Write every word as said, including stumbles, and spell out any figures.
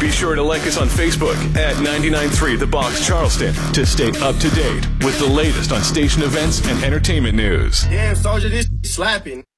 Be sure to like us on Facebook at ninety-nine point three The Box Charleston to stay up to date with the latest on station events and entertainment news. Damn, Soldier, this slapping.